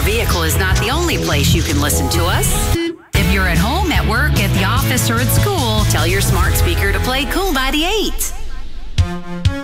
vehicle is not the only place you can listen to us. If you're at home, at work, at the office, or at school, tell your smart speaker to play Cool 98.